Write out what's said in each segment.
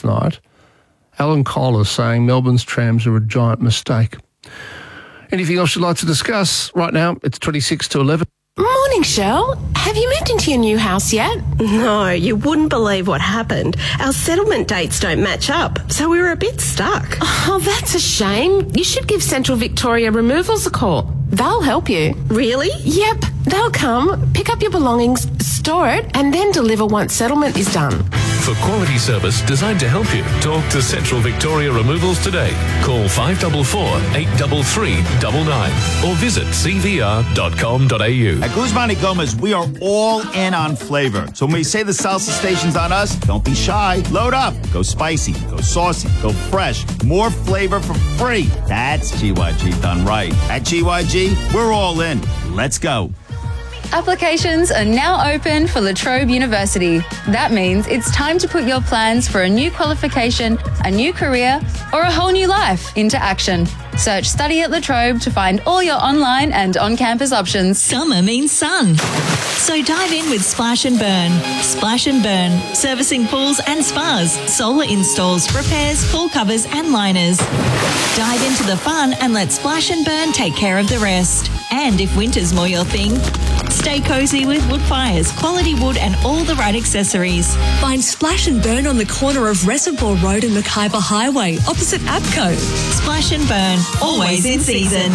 last night. Alan Kohler saying Melbourne's trams are a giant mistake. Anything else you'd like to discuss? Right now, it's 26 to 11. Morning, Shell. Have you moved into your new house yet? No, you wouldn't believe what happened. Our settlement dates don't match up, so we were a bit stuck. Oh, that's a shame. You should give Central Victoria Removals a call. They'll help you. Really? Yep. They'll come, pick up your belongings, store it, and then deliver once settlement is done. For quality service designed to help you, talk to Central Victoria Removals today. Call 544 833 99 or visit cvr.com.au. At Guzman y Gomez, we are all in on flavor. So when we say the salsa station's on us, don't be shy. Load up. Go spicy, go saucy, go fresh. More flavor for free. That's GYG done right. At GYG, we're all in. Let's go. Applications are now open for La Trobe University. That means it's time to put your plans for a new qualification, a new career, or a whole new life into action. Search Study at La Trobe to find all your online and on-campus options. Summer means sun. So dive in with Splash and Burn. Splash and Burn, servicing pools and spas, solar installs, repairs, pool covers and liners. Dive into the fun and let Splash and Burn take care of the rest. And if winter's more your thing, stay cosy with wood fires, quality wood and all the right accessories. Find Splash and Burn on the corner of Reservoir Road and Mackayba Highway, opposite APCO. Splash and Burn, always in season.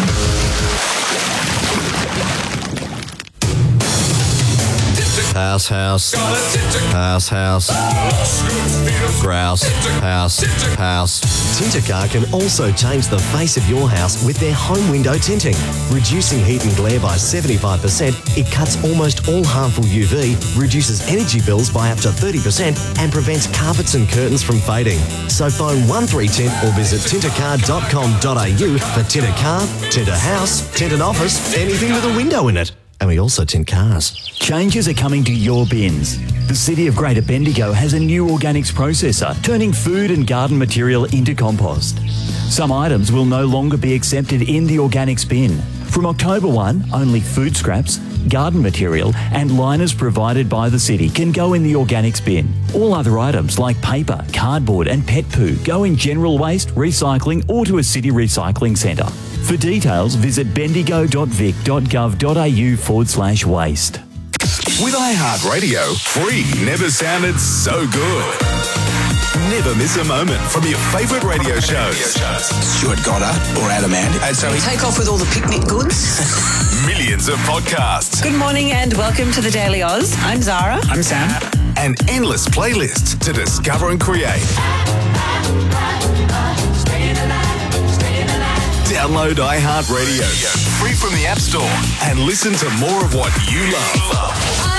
House, house, house, house, grouse, house, house. Tintercar can also change the face of your house with their home window tinting. Reducing heat and glare by 75%, it cuts almost all harmful UV, reduces energy bills by up to 30% and prevents carpets and curtains from fading. So phone 13Tint or visit tintercar.com.au for Tinter Car, Tinter House, Tinted Office, anything with a window in it. And we also tint cars. Changes are coming to your bins. The City of Greater Bendigo has a new organics processor, turning food and garden material into compost. Some items will no longer be accepted in the organics bin. From October 1, only food scraps, garden material and liners provided by the city can go in the organics bin. All other items like paper, cardboard and pet poo go in general waste, recycling or to a city recycling centre. For details, visit bendigo.vic.gov.au/waste. With iHeartRadio, free never sounded so good. Never miss a moment from your favourite radio shows. Stuart Goddard or Adam Ant. And so take off with all the picnic goods. Millions of podcasts. Good morning and welcome to the Daily Oz. I'm Zara. I'm Sam. And endless playlists to discover and create. Download iHeartRadio free from the App Store and listen to more of what you love.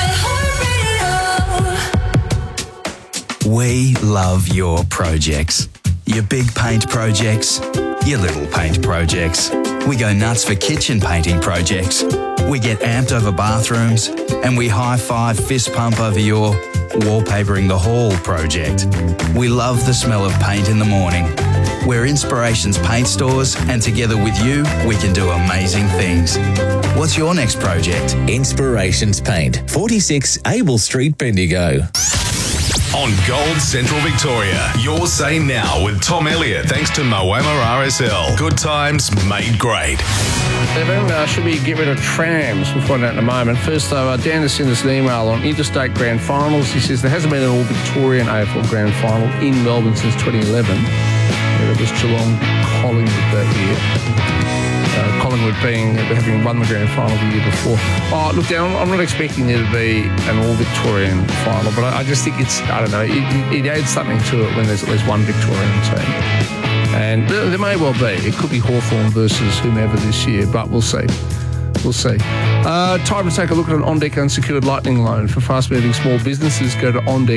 We love your projects. Your big paint projects, your little paint projects. We go nuts for kitchen painting projects. We get amped over bathrooms and we high-five fist pump over your wallpapering the hall project. We love the smell of paint in the morning. We're Inspirations Paint Stores and together with you, we can do amazing things. What's your next project? Inspirations Paint, 46 Abel Street, Bendigo. On Gold Central Victoria, your say now with Tom Elliott, thanks to Moama RSL. Good times made great. Evan, should we get rid of trams? We'll find out in a moment. First, though, Dan has sent us an email on interstate grand finals. He says there hasn't been an All-Victorian AFL grand final in Melbourne since 2011. It was Geelong Collingwood that year. Collingwood having won the grand final the year before. Oh, look, Dan, I'm not expecting there to be an All-Victorian final, but I just think it adds something to it when there's at least one Victorian team. And there may well be. It could be Hawthorn versus whomever this year, but we'll see. We'll see. Time to take a look at an OnDeck unsecured lightning loan for fast-moving small businesses. Go to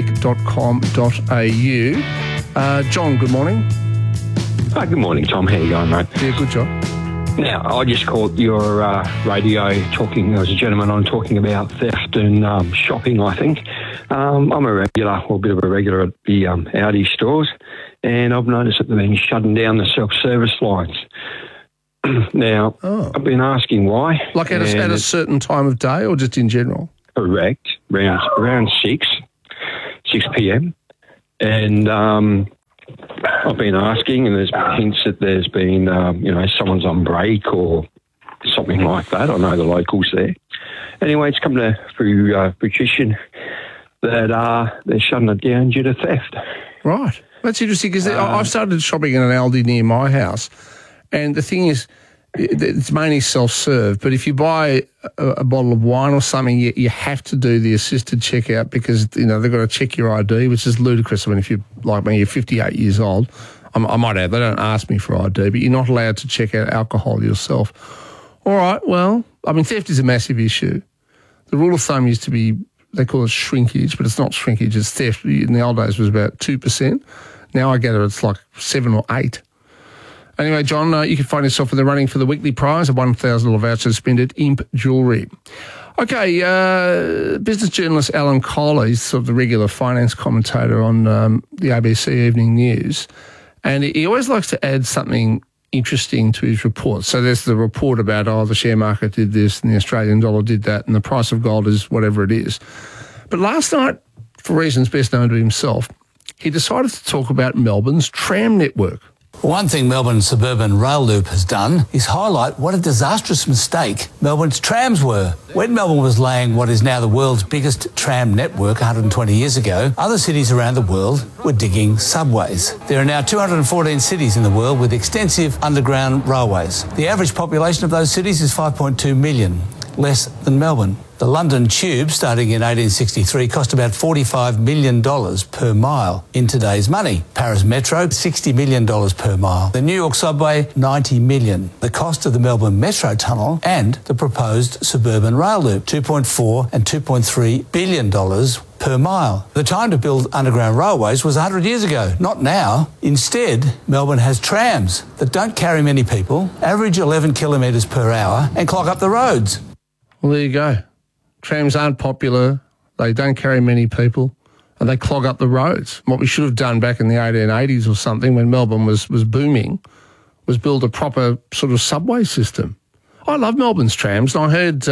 ondeck.com.au. John, good morning. Hi, good morning, Tom. How you going, mate? Yeah, good job. Now, I just caught your radio talking, there was a gentleman on talking about theft and shopping, I think. I'm a regular, or a bit of a regular at the Audi stores, and I've noticed that they've been shutting down the self-service lines. Now, I've been asking why. Like at a certain time of day or just in general? Correct, around 6 p.m. And I've been asking, and there's been hints that there's been, someone's on break or something like that. I know the locals there. Anyway, it's come to fruition that they're shutting it down due to theft. Right. That's interesting because I've started shopping in an Aldi near my house, and the thing is, it's mainly self-serve, but if you buy a bottle of wine or something, you have to do the assisted checkout because, they've got to check your ID, which is ludicrous. I mean, if you're like me, you're 58 years old, I might add, they don't ask me for ID, but you're not allowed to check out alcohol yourself. All right, well, I mean, theft is a massive issue. The rule of thumb used to be, they call it shrinkage, but it's not shrinkage, it's theft. In the old days it was about 2%. Now I gather it's like 7 or 8. Anyway, John, you can find yourself in the running for the weekly prize, a $1,000 voucher to spend at Imp Jewellery. Okay, business journalist Alan Kohler, he's sort of the regular finance commentator on the ABC Evening News, and he always likes to add something interesting to his report. So there's the report about, the share market did this and the Australian dollar did that and the price of gold is whatever it is. But last night, for reasons best known to himself, he decided to talk about Melbourne's tram network. One thing Melbourne's suburban rail loop has done is highlight what a disastrous mistake Melbourne's trams were. When Melbourne was laying what is now the world's biggest tram network 120 years ago, other cities around the world were digging subways. There are now 214 cities in the world with extensive underground railways. The average population of those cities is 5.2 million, less than Melbourne. The London Tube, starting in 1863, cost about $45 million per mile in today's money. Paris Metro, $60 million per mile. The New York Subway, $90 million. The cost of the Melbourne Metro Tunnel and the proposed suburban rail loop, $2.4 and $2.3 billion per mile. The time to build underground railways was 100 years ago, not now. Instead, Melbourne has trams that don't carry many people, average 11 kilometres per hour, and clog up the roads. Well, there you go. Trams aren't popular, they don't carry many people, and they clog up the roads. What we should have done back in the 1880s or something when Melbourne was booming was build a proper sort of subway system. I love Melbourne's trams, and I heard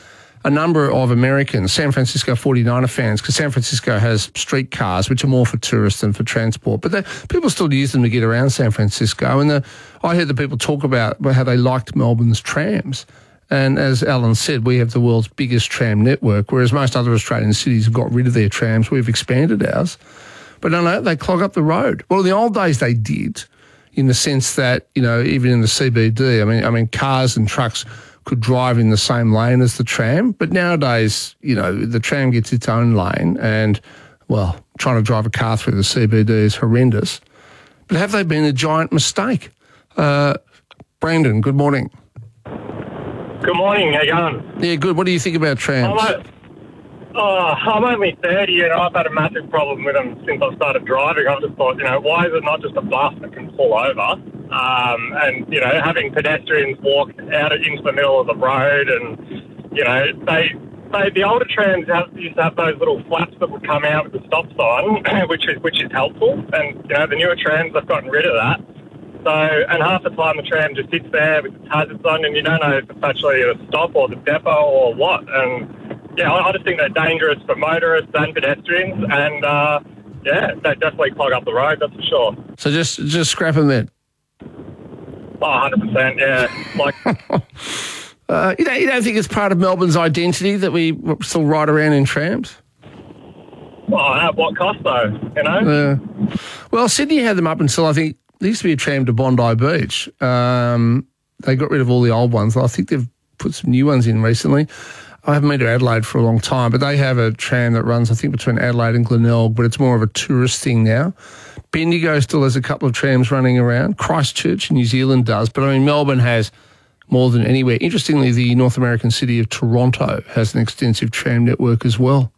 a number of Americans, San Francisco 49er fans, because San Francisco has streetcars which are more for tourists than for transport, but people still use them to get around San Francisco, and I heard the people talk about how they liked Melbourne's trams. And as Alan said, we have the world's biggest tram network, whereas most other Australian cities have got rid of their trams. We've expanded ours. But no, they clog up the road. Well, in the old days they did, in the sense that, even in the CBD, I mean, cars and trucks could drive in the same lane as the tram. But nowadays, the tram gets its own lane and, well, trying to drive a car through the CBD is horrendous. But have they been a giant mistake? Brandon, good morning. Good morning, how you going? Yeah, good. What do you think about trams? I'm only 30 and I've had a massive problem with them since I started driving. I've just thought, why is it not just a bus that can pull over? And, having pedestrians walk out into the middle of the road and, the older trams used to have those little flaps that would come out with the stop sign, which is helpful. And, the newer trams have gotten rid of that. So, and half the time the tram just sits there with its hazards on and you don't know if it's actually a stop or the depot or what. And, I just think they're dangerous for motorists and pedestrians and, they definitely clog up the road, that's for sure. So just scrap them then? 100%, yeah. You don't think it's part of Melbourne's identity that we still ride around in trams? At what cost though, Well, Sydney had them up until I think there used to be a tram to Bondi Beach. They got rid of all the old ones. I think they've put some new ones in recently. I haven't been to Adelaide for a long time, but they have a tram that runs, I think, between Adelaide and Glenelg, but it's more of a tourist thing now. Bendigo still has a couple of trams running around. Christchurch in New Zealand does, but I mean, Melbourne has more than anywhere. Interestingly, the North American city of Toronto has an extensive tram network as well.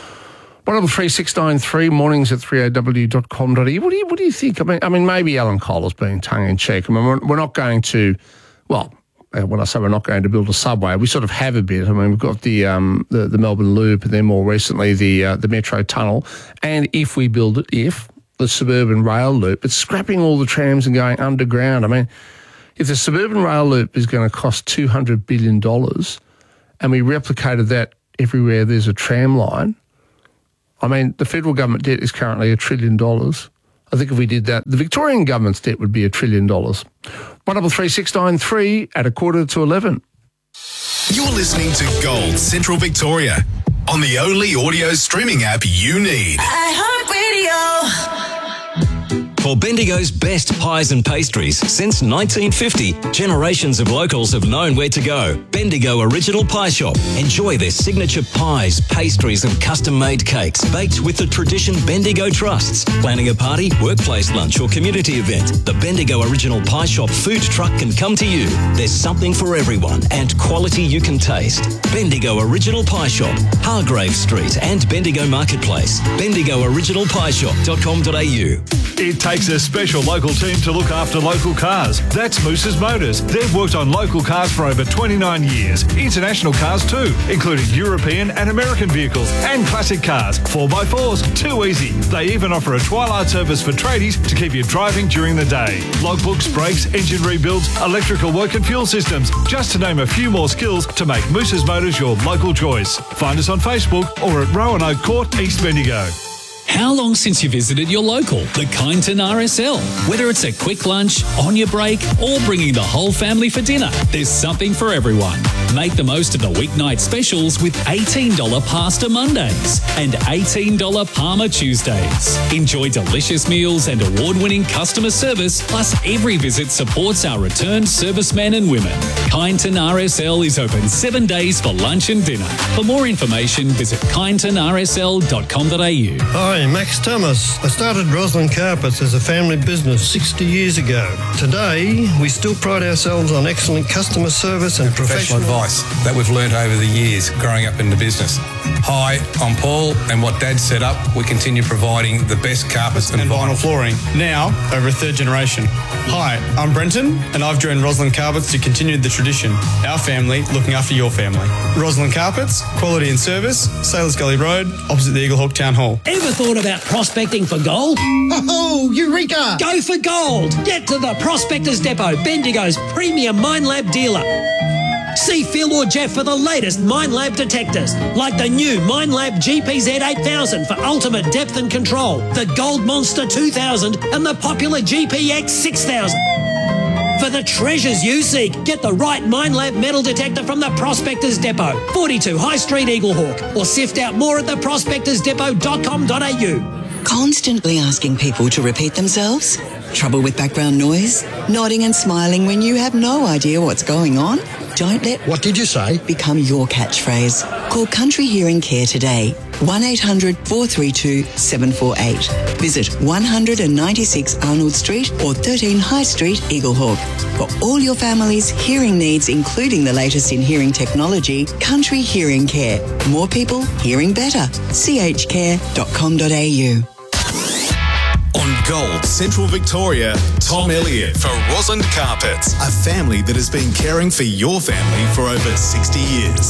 133 mornings at 3AW.com.au. What do you think? I mean, maybe Alan Kohler's being tongue-in-cheek. I mean, we're not going to, when I say we're not going to build a subway, we sort of have a bit. I mean, we've got the Melbourne Loop and then more recently the Metro Tunnel. And if we build it, the suburban rail loop, it's scrapping all the trams and going underground. I mean, if the suburban rail loop is going to cost $200 billion and we replicated that everywhere there's a tram line, I mean, the federal government debt is currently $1 trillion. I think if we did that, the Victorian government's debt would be $1 trillion. 133693 at 11:15. You're listening to Gold Central Victoria on the only audio streaming app you need. iHeartRadio. For Bendigo's best pies and pastries since 1950, generations of locals have known where to go. Bendigo Original Pie Shop. Enjoy their signature pies, pastries and custom-made cakes baked with the tradition Bendigo trusts. Planning a party, workplace lunch or community event, the Bendigo Original Pie Shop food truck can come to you. There's something for everyone and quality you can taste. Bendigo Original Pie Shop, Hargrave Street and Bendigo Marketplace. BendigoOriginalPieShop.com.au. It takes a special local team to look after local cars. That's Moose's Motors. They've worked on local cars for over 29 years. International cars too, including European and American vehicles and classic cars. 4x4s, too easy. They even offer a twilight service for tradies to keep you driving during the day. Logbooks, brakes, engine rebuilds, electrical work and fuel systems, just to name a few more skills to make Moose's Motors your local choice. Find us on Facebook or at Roanoke Court, East Bendigo. How long since you visited your local, the Kyneton RSL? Whether it's a quick lunch, on your break, or bringing the whole family for dinner, there's something for everyone. Make the most of the weeknight specials with $18 Pasta Mondays and $18 Parma Tuesdays. Enjoy delicious meals and award-winning customer service, plus every visit supports our returned servicemen and women. Kyneton RSL is open 7 days for lunch and dinner. For more information, visit kynetonrsl.com.au. Hi, Max Thomas. I started Roslyn Carpets as a family business 60 years ago. Today, we still pride ourselves on excellent customer service and professional advice that we've learnt over the years growing up in the business. Hi, I'm Paul, and what Dad set up, we continue providing the best carpets and vinyl flooring, now over a third generation. Hi, I'm Brenton, and I've joined Roslyn Carpets to continue the tradition. Our family looking after your family. Roslyn Carpets, quality and service, Sailors Gully Road, opposite the Eagle Hawk Town Hall. Ever thought about prospecting for gold? Oh, Eureka! Go for gold! Get to the Prospectors Depot, Bendigo's premium Minelab dealer. See Phil or Jeff for the latest Minelab detectors, like the new Minelab GPZ 8000 for ultimate depth and control, the Gold Monster 2000 and the popular GPX 6000. For the treasures you seek, get the right Minelab metal detector from the Prospectors Depot, 42 High Street, Eagle Hawk, or sift out more at theprospectorsdepot.com.au. Constantly asking people to repeat themselves? Trouble with background noise? Nodding and smiling when you have no idea what's going on? Don't let "What did you say?" become your catchphrase. Call Country Hearing Care today. 1-800-432-748. Visit 196 Arnold Street or 13 High Street, Eagle Hawk. For all your family's hearing needs, including the latest in hearing technology, Country Hearing Care. More people hearing better. chcare.com.au. On Gold Central Victoria, Tom Elliott for Roslyn Carpets, a family that has been caring for your family for over 60 years.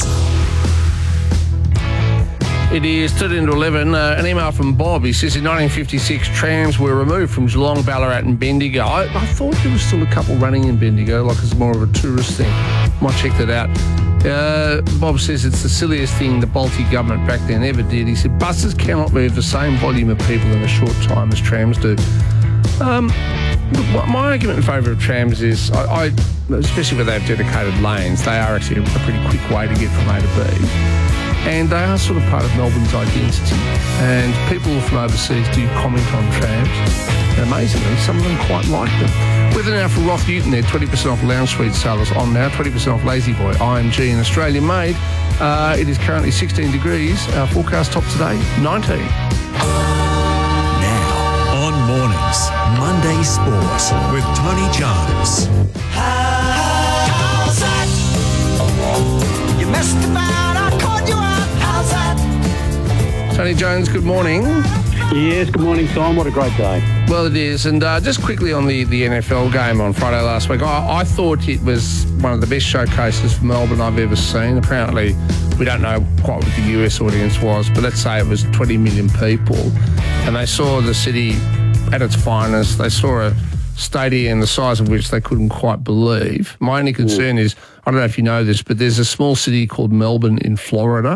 It is 13 to 11. An email from Bob. He says in 1956, trams were removed from Geelong, Ballarat and Bendigo. I thought there was still a couple running in Bendigo, like it's more of a tourist thing. Might check that out. Bob says it's the silliest thing the Balti government back then ever did. He said buses cannot move the same volume of people in a short time as trams do. My argument in favour of trams is, I especially where they have dedicated lanes, they are actually a pretty quick way to get from A to B. And they are sort of part of Melbourne's identity. And people from overseas do comment on trams. And amazingly, some of them quite like them. Weather now for Roth Newton there, 20% off lounge suite sailors on now, 20% off Lazy Boy, IMG and Australian made. It is currently 16 degrees. Our forecast top today, 19. Now, on Mornings, Monday Sports with Tony Jones. How's that? You messed about, I caught you out. How's that? Tony Jones, good morning. Yes, good morning, Tom. What a great day. Well, it is. And just quickly on the NFL game on Friday last week, I thought it was one of the best showcases for Melbourne I've ever seen. Apparently, we don't know quite what the US audience was, but let's say it was 20 million people. And they saw the city at its finest. They saw a stadium the size of which they couldn't quite believe. My only concern is, I don't know if you know this, but there's a small city called Melbourne in Florida.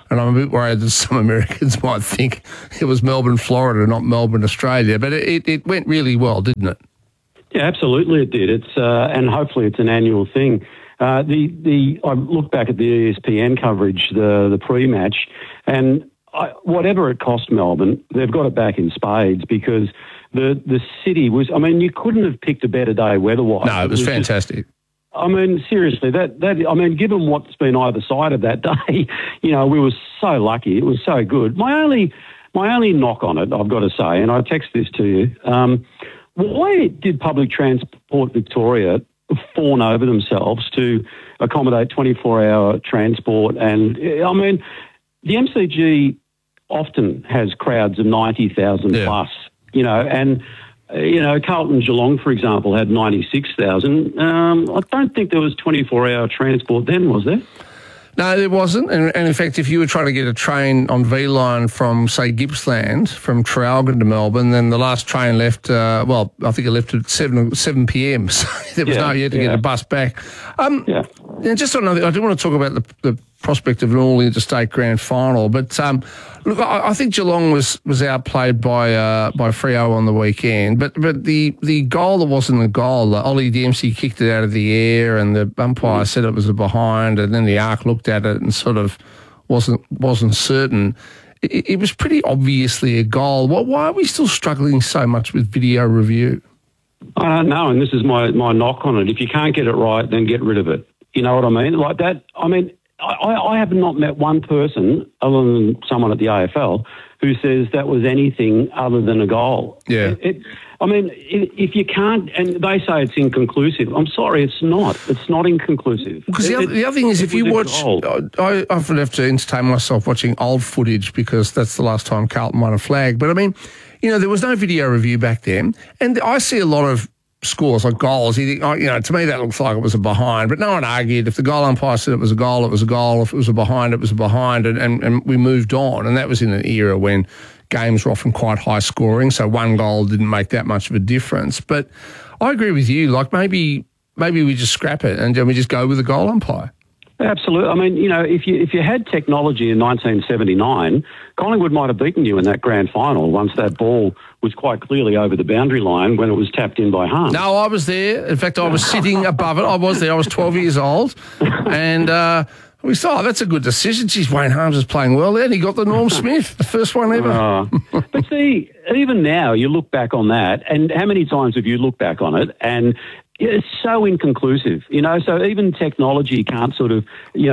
And I'm a bit worried that some Americans might think it was Melbourne, Florida, not Melbourne, Australia. But it went really well, didn't it? Yeah, absolutely it did. It's and hopefully it's an annual thing. I look back at the ESPN coverage, the pre-match, and whatever it cost Melbourne, they've got it back in spades because the city was. I mean, you couldn't have picked a better day weather-wise. No, it was fantastic. I mean, seriously, given what's been either side of that day, we were so lucky. It was so good. My only knock on it, I've got to say, and I text this to you. Why did Public Transport Victoria fawn over themselves to accommodate 24-hour transport? And, I mean, the MCG often has crowds of 90,000 plus, and, Carlton Geelong, for example, had 96,000. I don't think there was 24-hour transport then, was there? No, there wasn't. And in fact, if you were trying to get a train on V-Line from, say, Gippsland, from Traralgon to Melbourne, then the last train left, I think it left at 7 p.m. So there was you had to get a bus back. And just on another, I do want to talk about the prospect of an all-interstate grand final. But, look, I think Geelong was outplayed by Freo on the weekend. But the goal that wasn't a goal, Ollie Dempsey kicked it out of the air and the umpire said it was a behind, and then the ARC looked at it and sort of wasn't certain. It was pretty obviously a goal. Why are we still struggling so much with video review? I don't know, and this is my knock on it. If you can't get it right, then get rid of it. You know what I mean? Like that, I mean, I have not met one person, other than someone at the AFL, who says that was anything other than a goal. Yeah. If you can't, and they say it's inconclusive, I'm sorry, it's not. It's not inconclusive. Because the other thing is, if you watch, I often have to entertain myself watching old footage because that's the last time Carlton won a flag. But I mean, there was no video review back then, and I see a lot of scores like goals. You think, to me that looks like it was a behind, but no one argued. If the goal umpire said it was a goal, it was a goal. If it was a behind, it was a behind, and we moved on. And that was in an era when games were often quite high scoring, so one goal didn't make that much of a difference. But I agree with you. Like maybe we just scrap it and we just go with the goal umpire. Absolutely. I mean, if you had technology in 1979, Collingwood might have beaten you in that grand final once that ball was quite clearly over the boundary line when it was tapped in by Harms. No, I was there. In fact, I was sitting above it. I was there. I was 12 years old. And we saw, that's a good decision. Geez, Wayne Harms is playing well there. And he got the Norm Smith, the first one ever. But see, even now, you look back on that, and how many times have you looked back on it, and it's so inconclusive, so even technology can't sort of,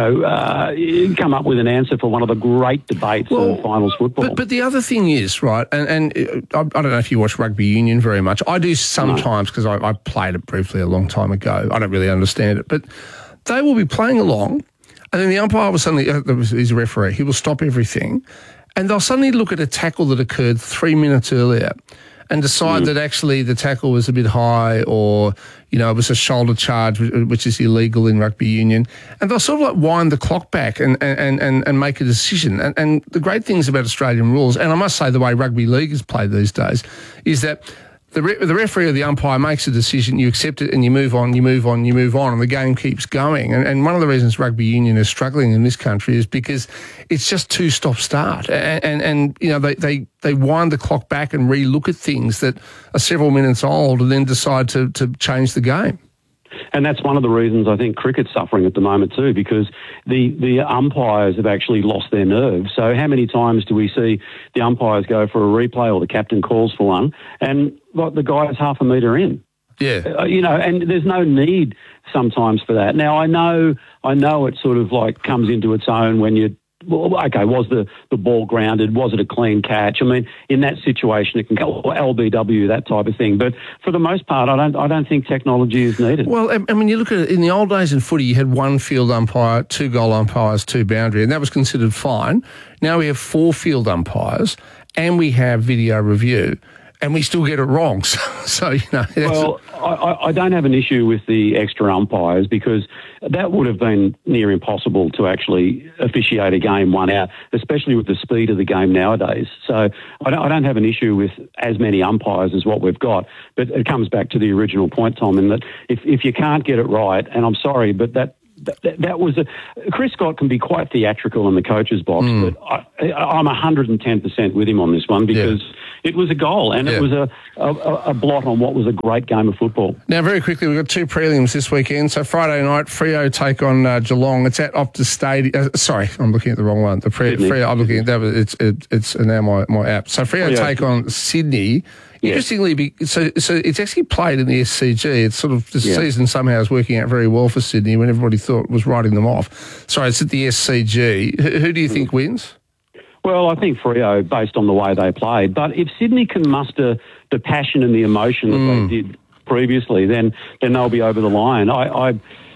come up with an answer for one of the great debates of finals football. But the other thing is, right, and I don't know if you watch rugby union very much. I do sometimes because I played it briefly a long time ago. I don't really understand it. But they will be playing along, and then the umpire will suddenly, he's a referee, he will stop everything, and they'll suddenly look at a tackle that occurred 3 minutes earlier and decide that actually the tackle was a bit high, or, it was a shoulder charge, which is illegal in rugby union. And they'll sort of like wind the clock back and make a decision. And the great things about Australian rules, and I must say the way rugby league is played these days, is that the referee or the umpire makes a decision, you accept it, and you move on, and the game keeps going. And one of the reasons rugby union is struggling in this country is because it's just too stop-start. And they wind the clock back and re-look at things that are several minutes old and then decide to change the game. And that's one of the reasons I think cricket's suffering at the moment too, because the umpires have actually lost their nerve. So how many times do we see the umpires go for a replay, or the captain calls for one, and the guy's half a metre in? Yeah. And there's no need sometimes for that. Now, I know it sort of like comes into its own when you, was the ball grounded? Was it a clean catch? I mean, in that situation, it can go LBW, that type of thing. But for the most part, I don't think technology is needed. Well, and when you look at it, in the old days in footy, you had one field umpire, 2 goal umpires, 2 boundary, and that was considered fine. Now we have 4 field umpires, and we have video review, and we still get it wrong. So Well, I don't have an issue with the extra umpires, because that would have been near impossible to actually officiate a game 1 hour, especially with the speed of the game nowadays. So I don't have an issue with as many umpires as what we've got. But it comes back to the original point, Tom, in that if you can't get it right, and I'm sorry, but that was Chris Scott can be quite theatrical in the coach's box, but I'm 110% with him on this one because it was a goal and it was a blot on what was a great game of football. Now, very quickly, we've got two prelims this weekend. So Friday night, Freo take on Geelong. It's at Optus Stadium. Sorry, I'm looking at the wrong one. The Freo. I'm looking at that. It's now my app. So Freo take on Sydney. Interestingly, so it's actually played in the SCG. It's sort of the season somehow is working out very well for Sydney when everybody thought was writing them off. Sorry, it's at the SCG. Who do you think wins? Well, I think Freo, based on the way they played. But if Sydney can muster the passion and the emotion that they did previously, then they'll be over the line. I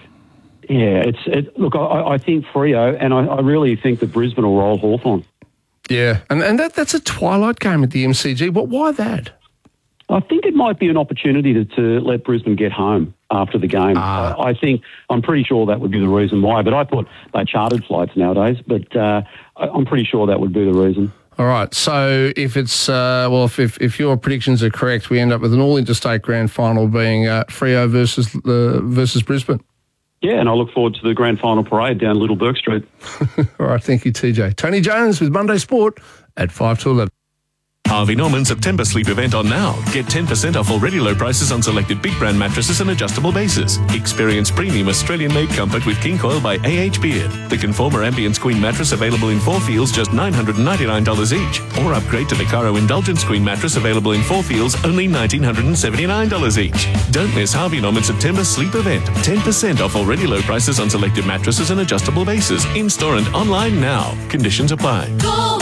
think Freo, and I really think that Brisbane will roll Hawthorn. Yeah, and that's a twilight game at the MCG. But why that? I think it might be an opportunity to let Brisbane get home after the game. I'm pretty sure that would be the reason why. But I thought they chartered flights nowadays. But I'm pretty sure that would be the reason. All right. So if it's if your predictions are correct, we end up with an all-interstate grand final being Freo versus Brisbane. Yeah, and I look forward to the grand final parade down Little Burke Street. All right. Thank you, TJ. Tony Jones with Monday Sport at 5 to 11. Harvey Norman's September sleep event on now. Get 10% off already low prices on selected big brand mattresses and adjustable bases. Experience premium Australian-made comfort with King Coil by A.H. Beard. The Conformer Ambience Queen mattress available in 4 feels, just $999 each. Or upgrade to the Caro Indulgence Queen mattress available in 4 feels, only $1,979 each. Don't miss Harvey Norman's September sleep event. 10% off already low prices on selected mattresses and adjustable bases. In-store and online now. Conditions apply. Go!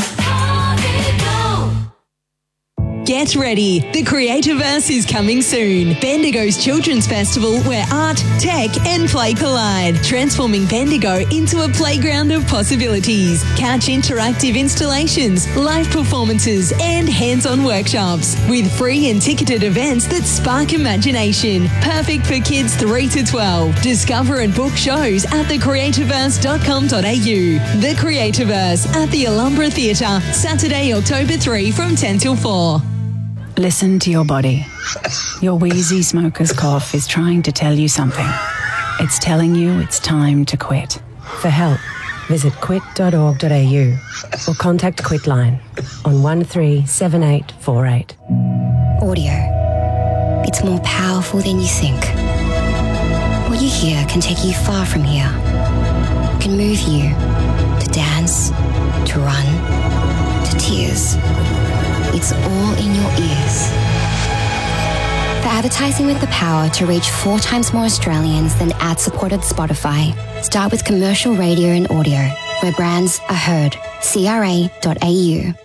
Get ready. The Creativerse is coming soon. Bendigo's Children's Festival where art, tech and play collide, transforming Bendigo into a playground of possibilities. Catch interactive installations, live performances and hands-on workshops with free and ticketed events that spark imagination. Perfect for kids 3 to 12. Discover and book shows at thecreativerse.com.au. The Creativerse at the Alhambra Theatre, Saturday, October 3 from 10 till 4. Listen to your body. Your wheezy smoker's cough is trying to tell you something. It's telling you it's time to quit. For help, visit quit.org.au or contact Quitline on 137848. Audio. It's more powerful than you think. What you hear can take you far from here. It can move you to dance, to run, to tears. It's all in your ears. For advertising with the power to reach 4 times more Australians than ad-supported Spotify, start with commercial radio and audio, where brands are heard. CRA.au.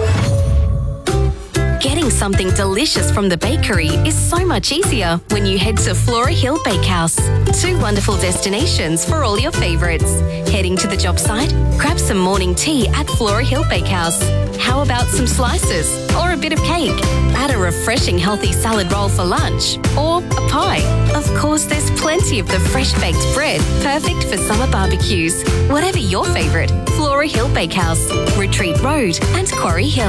Getting something delicious from the bakery is so much easier when you head to Flora Hill Bakehouse. 2 wonderful destinations for all your favourites. Heading to the job site? Grab some morning tea at Flora Hill Bakehouse. How about some slices or a bit of cake? Add a refreshing healthy salad roll for lunch or a pie. Of course, there's plenty of the fresh baked bread, perfect for summer barbecues. Whatever your favourite, Flora Hill Bakehouse, Retreat Road and Quarry Hill.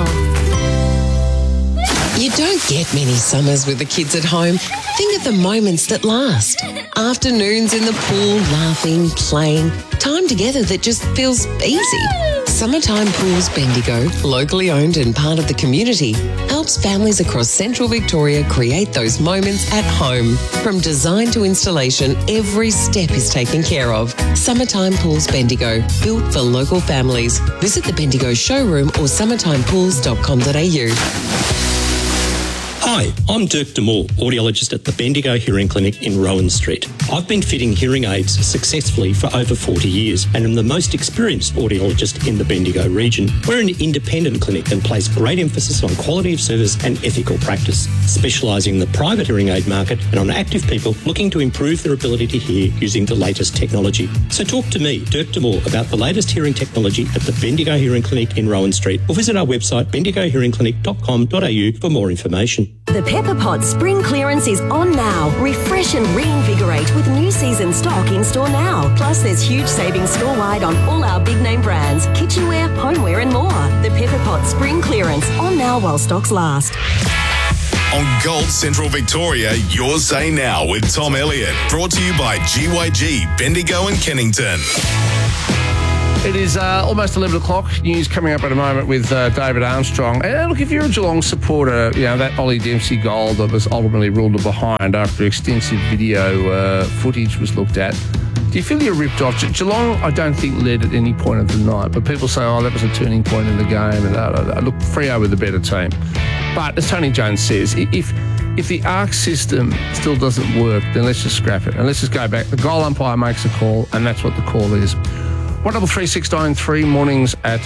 You don't get many summers with the kids at home. Think of the moments that last. Afternoons in the pool, laughing, playing. Time together that just feels easy. Summertime Pools Bendigo, locally owned and part of the community, helps families across central Victoria create those moments at home. From design to installation, every step is taken care of. Summertime Pools Bendigo, built for local families. Visit the Bendigo showroom or summertimepools.com.au. Hi, I'm Dirk de Moore, audiologist at the Bendigo Hearing Clinic in Rowan Street. I've been fitting hearing aids successfully for over 40 years and am the most experienced audiologist in the Bendigo region. We're an independent clinic and place great emphasis on quality of service and ethical practice, specialising in the private hearing aid market and on active people looking to improve their ability to hear using the latest technology. So talk to me, Dirk de Moore, about the latest hearing technology at the Bendigo Hearing Clinic in Rowan Street, or visit our website bendigohearingclinic.com.au for more information. The Pepper Pot Spring Clearance is on now. Refresh and reinvigorate with new season stock in store now. Plus, there's huge savings store-wide on all our big name brands, kitchenware, homeware and more. The Pepper Pot Spring Clearance on now while stocks last. On Gold Central Victoria, your say now with Tom Elliott. Brought to you by GYG, Bendigo and Kennington. It is almost 11 o'clock. News coming up in a moment with David Armstrong. And look, if you're a Geelong supporter, you know, that Ollie Dempsey goal that was ultimately ruled a behind after extensive video footage was looked at, do you feel you're ripped off? Geelong, I don't think, led at any point of the night, but people say, oh, that was a turning point in the game. And look, Freo were the better team. But as Tony Jones says, if the ARC system still doesn't work, then let's just scrap it. And let's just go back. The goal umpire makes a call, and that's what the call is. 133693 mornings at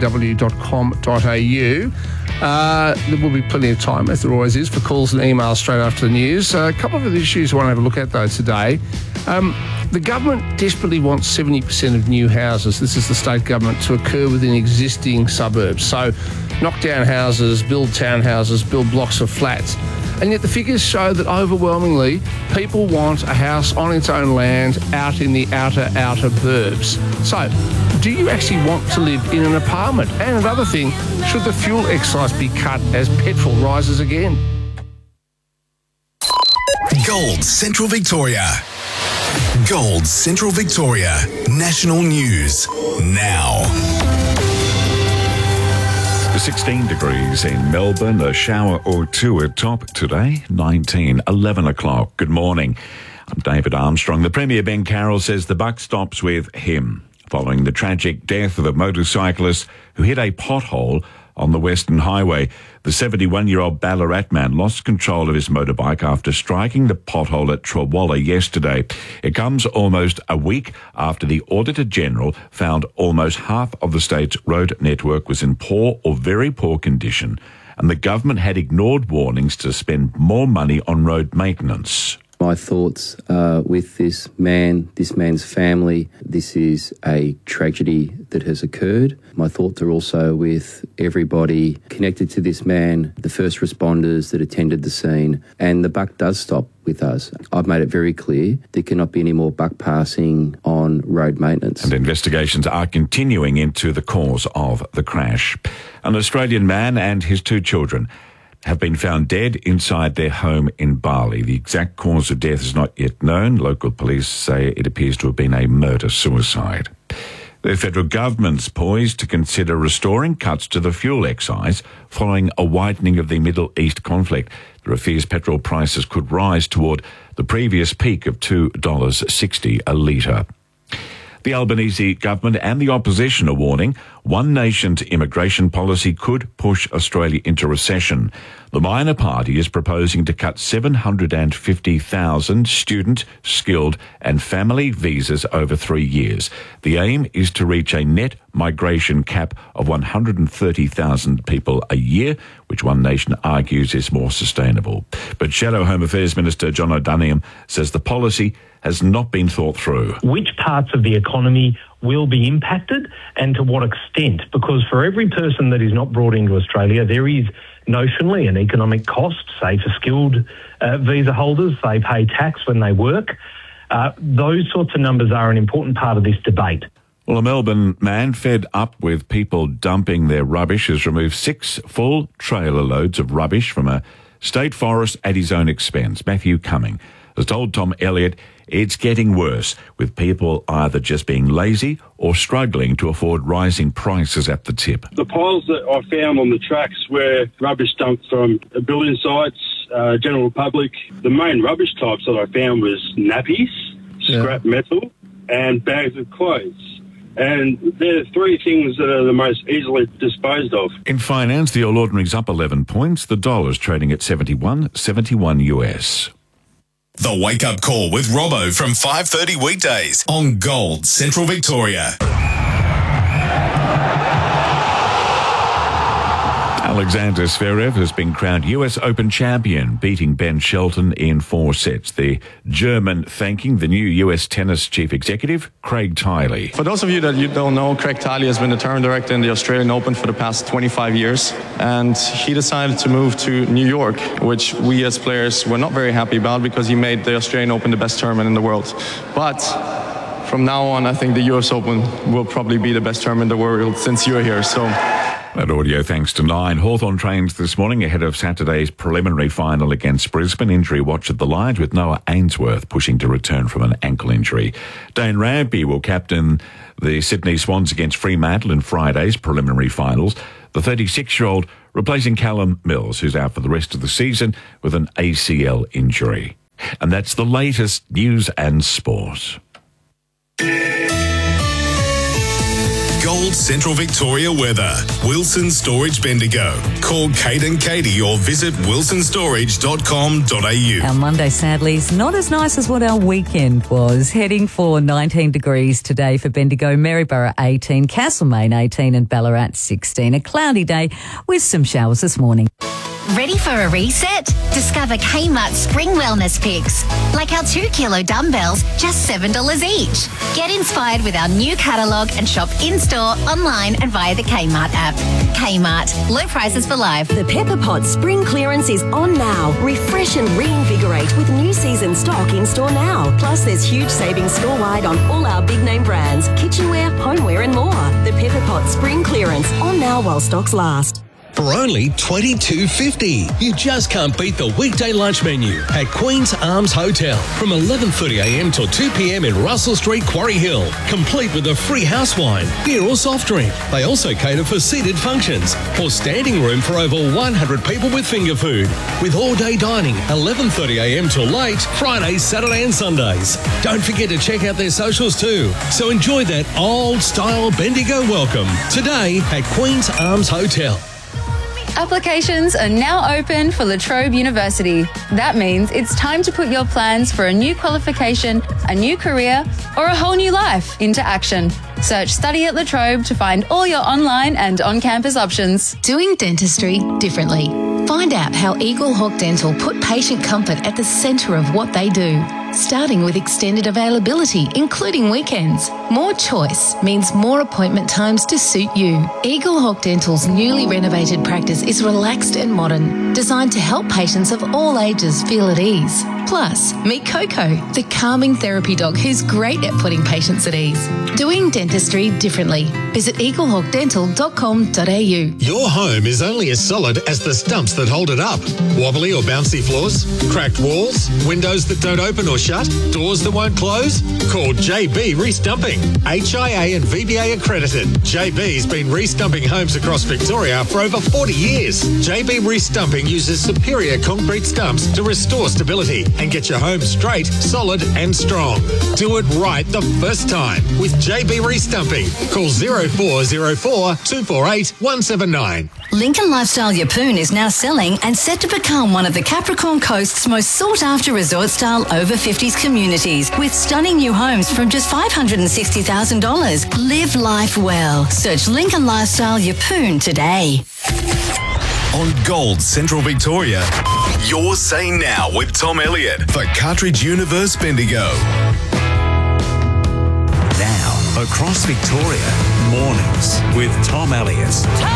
3aw.com.au. There will be plenty of time, as there always is, for calls and emails straight after the news. A couple of the issues I want to have a look at, though, today. The government desperately wants 70% of new houses, this is the state government, to occur within existing suburbs. So knock down houses, build townhouses, build blocks of flats. And yet the figures show that overwhelmingly people want a house on its own land out in the outer burbs. So, do you actually want to live in an apartment? And another thing, should the fuel excise be cut as petrol rises again? Gold Central Victoria. Gold Central Victoria. National News. Now. 16 degrees in Melbourne, a shower or two at top today, 11 o'clock. Good morning. I'm David Armstrong. The Premier Ben Carroll says the buck stops with him following the tragic death of a motorcyclist who hit a pothole on the Western Highway. The 71-year-old Ballarat man lost control of his motorbike after striking the pothole at Trawalla yesterday. It comes almost a week after the Auditor-General found almost half of the state's road network was in poor or very poor condition, and the government had ignored warnings to spend more money on road maintenance. My thoughts with this man's family. This is a tragedy that has occurred. My thoughts are also with everybody connected to this man, the first responders that attended the scene, and the buck does stop with us. I've made it very clear there cannot be any more buck passing on road maintenance. And investigations are continuing into the cause of the crash. An Australian man and his two children have been found dead inside their home in Bali. The exact cause of death is not yet known. Local police say it appears to have been a murder-suicide. The federal government's poised to consider restoring cuts to the fuel excise following a widening of the Middle East conflict. There are fears petrol prices could rise toward the previous peak of $2.60 a litre. The Albanese government and the opposition are warning one nation's immigration policy could push Australia into recession. The minor party is proposing to cut 750,000 student, skilled and family visas over 3 years. The aim is to reach a net migration cap of 130,000 people a year, which One Nation argues is more sustainable. But Shadow Home Affairs Minister John O'Donnell says the policy has not been thought through. Which parts of the economy will be impacted and to what extent? Because for every person that is not brought into Australia, there is notionally an economic cost, say for skilled visa holders. They pay tax when they work. Those sorts of numbers are an important part of this debate. Well, a Melbourne man fed up with people dumping their rubbish has removed 6 full trailer loads of rubbish from a state forest at his own expense. Matthew Cumming has told Tom Elliott it's getting worse, with people either just being lazy or struggling to afford rising prices at the tip. The piles that I found on the tracks were rubbish dumped from building sites, general public. The main rubbish types that I found was nappies, scrap metal, and bags of clothes. And they're 3 things that are the most easily disposed of. In finance, the All Ordinary's up 11 points. The dollar's trading at 71 US. The Wake Up Call with Robbo from 5:30 weekdays on Gold Central Victoria. Alexander Zverev has been crowned US Open champion, beating Ben Shelton in 4 sets. The German thanking the new US tennis chief executive, Craig Tiley. For those of you that you don't know, Craig Tiley has been the tournament director in the Australian Open for the past 25 years. And he decided to move to New York, which we as players were not very happy about because he made the Australian Open the best tournament in the world. But from now on, I think the US Open will probably be the best tournament in the world since you're here. So That audio thanks to Nine. Hawthorn trains this morning ahead of Saturday's preliminary final against Brisbane. Injury watch at the Lions with Noah Ainsworth pushing to return from an ankle injury. Dane Rampy will captain the Sydney Swans against Fremantle in Friday's preliminary finals. The 36-year-old replacing Callum Mills, who's out for the rest of the season with an ACL injury. And that's the latest news and sport. Gold Central Victoria weather. Wilson Storage Bendigo. Call Kate and Katie or visit wilsonstorage.com.au. Our Monday, sadly, is not as nice as what our weekend was. Heading for 19 degrees today for Bendigo, Maryborough 18, Castlemaine 18 and Ballarat 16. A cloudy day with some showers this morning. Ready for a reset? Discover Kmart Spring Wellness Picks. Like our 2-kilo dumbbells, just $7 each. Get inspired with our new catalogue and shop in-store, online and via the Kmart app. Kmart. Low prices for life. The Pepper Pot Spring Clearance is on now. Refresh and reinvigorate with new season stock in-store now. Plus, there's huge savings store-wide on all our big-name brands, kitchenware, homeware and more. The Pepper Pot Spring Clearance on now while stocks last. For only $22.50. You just can't beat the weekday lunch menu at Queen's Arms Hotel from 11:30am till 2pm in Russell Street, Quarry Hill. Complete with a free house wine, beer or soft drink. They also cater for seated functions or standing room for over 100 people with finger food. With all-day dining, 11:30am till late, Fridays, Saturday and Sundays. Don't forget to check out their socials too. So enjoy that old-style Bendigo welcome today at Queen's Arms Hotel. Applications are now open for La Trobe University. That means it's time to put your plans for a new qualification, a new career, or a whole new life into action. Search Study at La Trobe to find all your online and on-campus options. Doing dentistry differently. Find out how Eagle Hawk Dental put patient comfort at the centre of what they do. Starting with extended availability, including weekends. More choice means more appointment times to suit you. Eagle Hawk Dental's newly renovated practice is relaxed and modern, designed to help patients of all ages feel at ease. Plus, meet Coco, the calming therapy dog who's great at putting patients at ease. Doing dentistry differently. Visit eaglehawkdental.com.au. Your home is only as solid as the stumps that hold it up. Wobbly or bouncy floors? Cracked walls? Windows that don't open or shut? Doors that won't close? Call JB Restumping. HIA and VBA accredited. JB's been restumping homes across Victoria for over 40 years. JB Restumping uses superior concrete stumps to restore stability and get your home straight, solid and strong. Do it right the first time with JB Restumping. Call 0404 248 179. Lincoln Lifestyle Yeppoon is now selling and set to become one of the Capricorn Coast's most sought-after resort-style over-50s communities with stunning new homes from just $560,000. Live life well. Search Lincoln Lifestyle Yeppoon today. On Gold Central Victoria, Your Say Now with Tom Elliott for Cartridge Universe Bendigo. Now, across Victoria, mornings with Tom Elliott.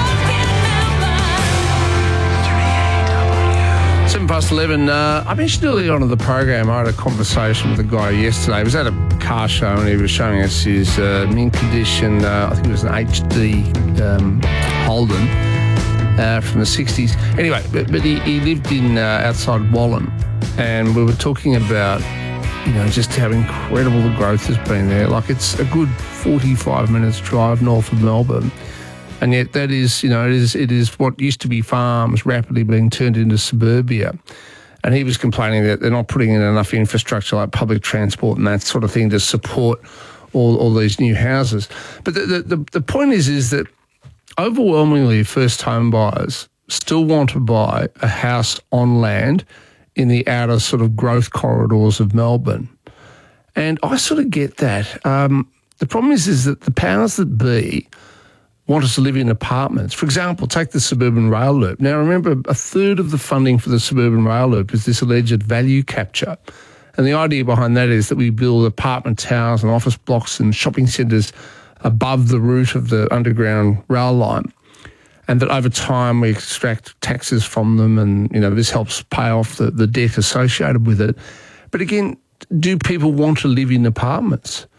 11. I mentioned earlier on in the program, I had a conversation with a guy yesterday. He was at a car show and he was showing us his mint condition, I think it was an HD Holden from the 60s. Anyway, but he lived in outside Wallan, and we were talking about, just how incredible the growth has been there. Like, it's a good 45 minutes drive north of Melbourne. And yet that is, it is what used to be farms rapidly being turned into suburbia. And he was complaining that they're not putting in enough infrastructure like public transport and that sort of thing to support all these new houses. But the point is that overwhelmingly first home buyers still want to buy a house on land in the outer sort of growth corridors of Melbourne. And I sort of get that. The problem is that the powers that be want us to live in apartments. For example, take the suburban rail loop. Now, remember, a third of the funding for the suburban rail loop is this alleged value capture. And the idea behind that is that we build apartment towers and office blocks and shopping centres above the route of the underground rail line, and that over time we extract taxes from them, and, this helps pay off the debt associated with it. But again, do people want to live in apartments?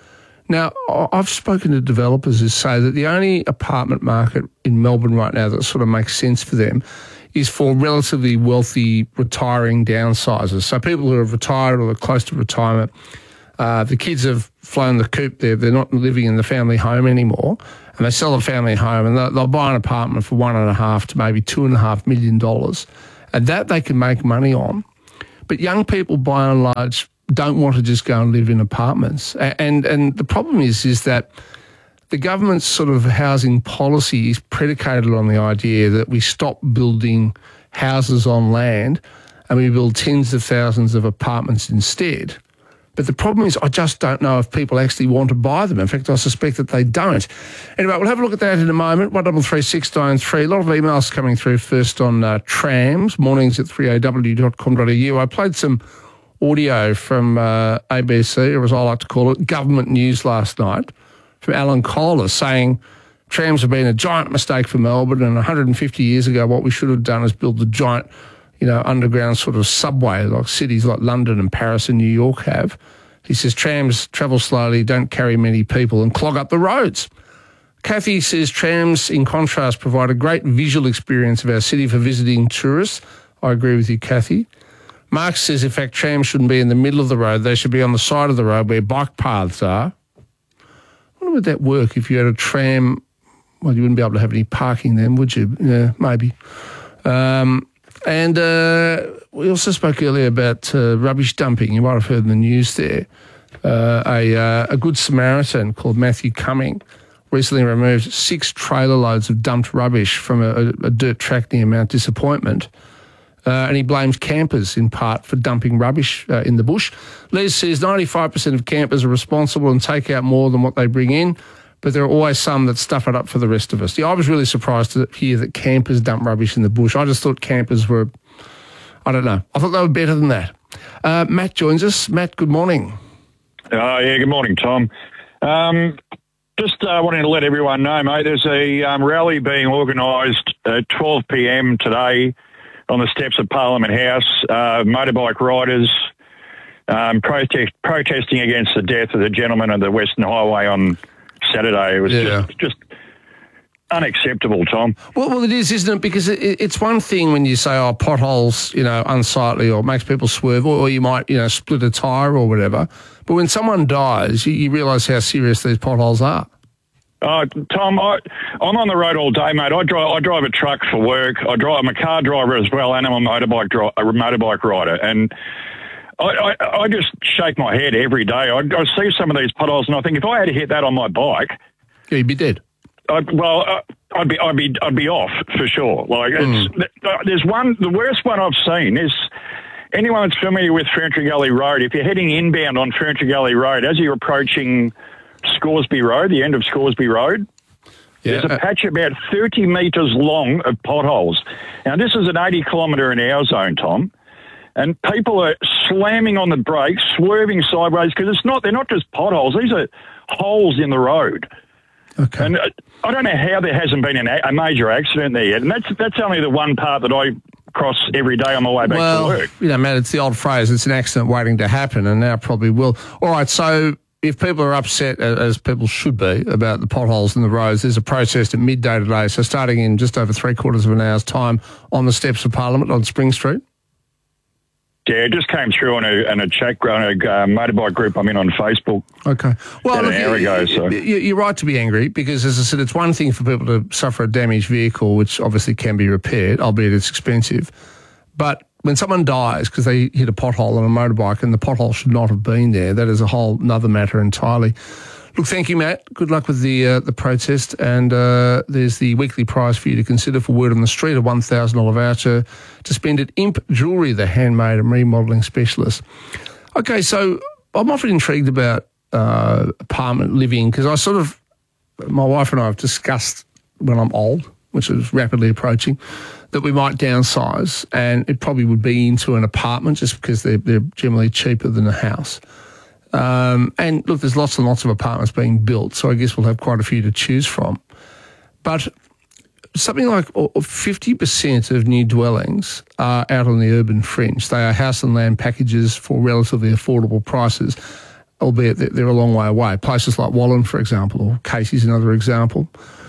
Now, I've spoken to developers who say that the only apartment market in Melbourne right now that sort of makes sense for them is for relatively wealthy retiring downsizers. So people who have retired or are close to retirement, the kids have flown the coop there. They're not living in the family home anymore, and they sell the family home and they'll buy an apartment for $1.5 to maybe $2.5 million, and that they can make money on. But young people, by and large, don't want to just go and live in apartments. And the problem is that the government's sort of housing policy is predicated on the idea that we stop building houses on land and we build tens of thousands of apartments instead. But the problem is I just don't know if people actually want to buy them. In fact, I suspect that they don't. Anyway, we'll have a look at that in a moment. 133693. A lot of emails coming through first on trams, mornings at 3aw.com.au. I played some audio from ABC, or as I like to call it, government news last night, from Alan Kohler saying trams have been a giant mistake for Melbourne, and 150 years ago what we should have done is build the giant, underground sort of subway like cities like London and Paris and New York have. He says trams travel slowly, don't carry many people and clog up the roads. Kathy says trams, in contrast, provide a great visual experience of our city for visiting tourists. I agree with you, Kathy. Mark says, in fact, trams shouldn't be in the middle of the road. They should be on the side of the road where bike paths are. I wonder would that work if you had a tram? Well, you wouldn't be able to have any parking then, would you? Yeah, maybe. And we also spoke earlier about rubbish dumping. You might have heard in the news there. A Good Samaritan called Matthew Cumming recently removed 6 trailer loads of dumped rubbish from a dirt track near Mount Disappointment. And he blames campers in part for dumping rubbish in the bush. Les says 95% of campers are responsible and take out more than what they bring in, but there are always some that stuff it up for the rest of us. Yeah, I was really surprised to hear that campers dump rubbish in the bush. I just thought campers were, I don't know, I thought they were better than that. Matt joins us. Matt, good morning. Yeah, good morning, Tom. Just wanting to let everyone know, mate, there's a rally being organised at 12 p.m. today on the steps of Parliament House, motorbike riders protesting against the death of the gentleman on the Western Highway on Saturday. It was just unacceptable, Tom. Well, it is, isn't it? Because it's one thing when you say, potholes, unsightly or makes people swerve, or you might, split a tyre or whatever. But when someone dies, you realise how serious these potholes are. Tom, I'm on the road all day, mate. I drive a truck for work. I'm a car driver as well, and I'm a motorbike rider. And I just shake my head every day. I see some of these potholes, and I think if I had to hit that on my bike, you'd be dead. I'd be off for sure. There's one. The worst one I've seen is anyone that's familiar with Furniture Gully Road. If you're heading inbound on Furniture Gully Road, as you're approaching Scoresby Road, the end of Scoresby Road, there's a patch about 30 metres long of potholes. Now, this is an 80-kilometre-an-hour zone, Tom, and people are slamming on the brakes, swerving sideways, because they're not just potholes, these are holes in the road. Okay. And I don't know how there hasn't been a major accident there yet, and that's only the one part that I cross every day on my way back to work. Matt, it's the old phrase, it's an accident waiting to happen, and now probably will. All right, so if people are upset, as people should be, about the potholes in the roads, there's a protest at midday today, so starting in just over 3/4 of an hour's time on the steps of Parliament on Spring Street. Yeah, it just came through on a chat, on a motorbike group I'm in on Facebook. Okay. Well, about an hour ago. So you're right to be angry because, as I said, it's one thing for people to suffer a damaged vehicle, which obviously can be repaired, albeit it's expensive. But when someone dies because they hit a pothole on a motorbike and the pothole should not have been there, that is a whole other matter entirely. Look, thank you, Matt. Good luck with the protest. And there's the weekly prize for you to consider for Word on the Street, a $1,000 voucher to spend at Imp Jewellery, the handmade and remodelling specialist. Okay, so I'm often intrigued about apartment living because my wife and I have discussed when I'm old, which is rapidly approaching, that we might downsize, and it probably would be into an apartment just because they're generally cheaper than a house. And look, there's lots and lots of apartments being built, so I guess we'll have quite a few to choose from. But something like 50% of new dwellings are out on the urban fringe. They are house and land packages for relatively affordable prices. albeit that they're a long way away. Places like Wallen, for example, or Casey's another example.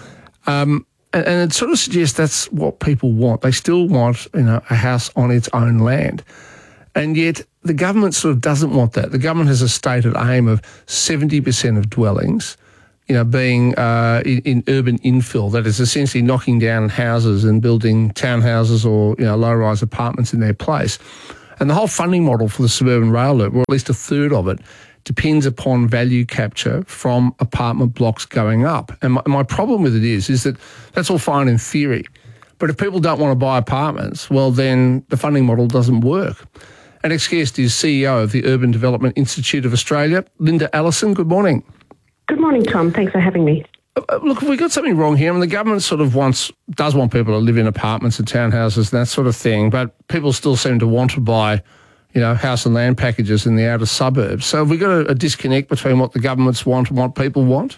And it sort of suggests that's what people want. They still want, a house on its own land. And yet the government sort of doesn't want that. The government has a stated aim of 70% of dwellings, being in urban infill. That is essentially knocking down houses and building townhouses or, low-rise apartments in their place. And the whole funding model for the suburban rail loop, or at least a third of it, depends upon value capture from apartment blocks going up. And my problem with it is that that's all fine in theory. But if people don't want to buy apartments, well, then the funding model doesn't work. Our next guest is CEO of the Urban Development Institute of Australia, Linda Allison. Good morning. Good morning, Tom. Thanks for having me. Look, have we got something wrong here? I mean, the government sort of does want people to live in apartments and townhouses and that sort of thing, but people still seem to want to buy, house and land packages in the outer suburbs. So have we got a disconnect between what the governments want and what people want?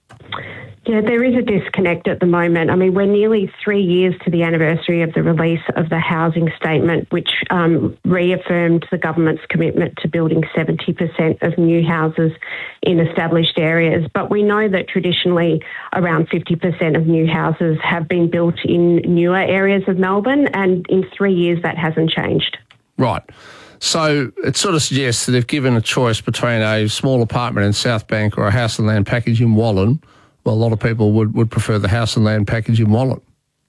Yeah, there is a disconnect at the moment. I mean, we're nearly 3 years to the anniversary of the release of the housing statement, which reaffirmed the government's commitment to building 70% of new houses in established areas. But we know that traditionally around 50% of new houses have been built in newer areas of Melbourne, and in 3 years that hasn't changed. Right. So it sort of suggests that if given a choice between a small apartment in South Bank or a house and land package in Wallen, well, a lot of people would prefer the house and land package in Wallen.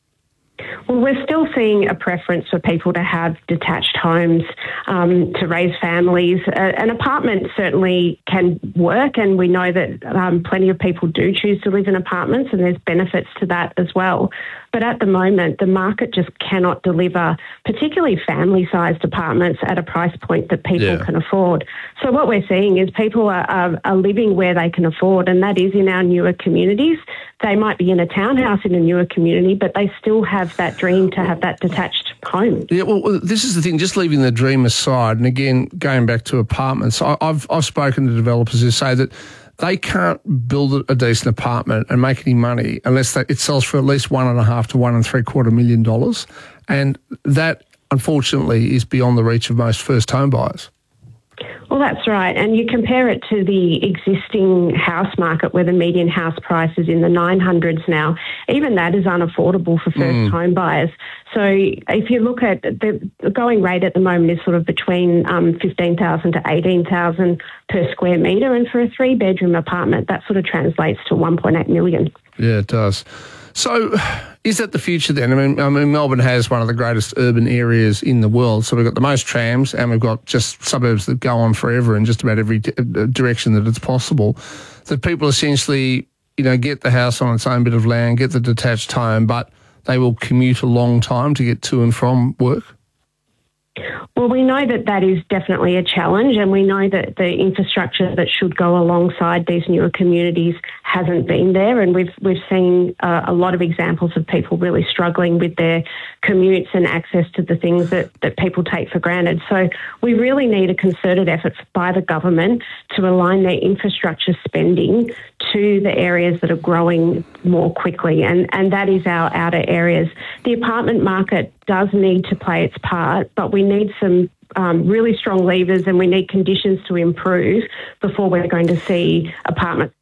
Well, we're still seeing a preference for people to have detached homes, to raise families. An apartment certainly can work, and we know that plenty of people do choose to live in apartments, and there's benefits to that as well. But at the moment, the market just cannot deliver, particularly family-sized apartments at a price point that people can afford. So what we're seeing is people are living where they can afford, and that is in our newer communities. They might be in a townhouse in a newer community, but they still have that dream to have that detached home. Yeah, well, this is the thing, just leaving the dream aside, and again, going back to apartments, I've spoken to developers who say that they can't build a decent apartment and make any money unless it sells for at least $1.5 to $1.75 million. And that, unfortunately, is beyond the reach of most first home buyers. Well, that's right. And you compare it to the existing house market where the median house price is in the 900s now. Even that is unaffordable for first home buyers. So if you look at the going rate at the moment is sort of between $15,000 to $18,000 per square metre. And for a 3-bedroom apartment, that sort of translates to $1.8 million. Yeah, it does. So is that the future then? I mean, Melbourne has one of the greatest urban areas in the world. So we've got the most trams and we've got just suburbs that go on forever in just about every direction that it's possible. That people essentially, get the house on its own bit of land, get the detached home, but they will commute a long time to get to and from work? Well, we know that is definitely a challenge, and we know that the infrastructure that should go alongside these newer communities hasn't been there, and we've seen a lot of examples of people really struggling with their commutes and access to the things that people take for granted. So we really need a concerted effort by the government to align their infrastructure spending to the areas that are growing more quickly, and that is our outer areas. The apartment market does need to play its part, but we need some really strong levers, and we need conditions to improve before we're going to see apartments